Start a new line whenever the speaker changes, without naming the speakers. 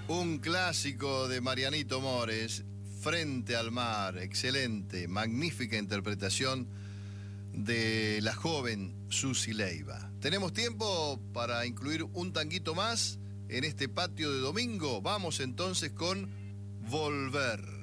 Un clásico de Marianito Mores, Frente al Mar. Excelente, magnífica interpretación de la joven Susi Leiva. ¿Tenemos tiempo para incluir un tanguito más en este patio de domingo? Vamos entonces con Volver.